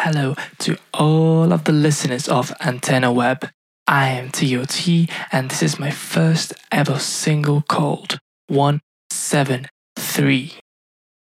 hello to all of the listeners of Antenna Web. I am TOT, and this is my first ever single called 173.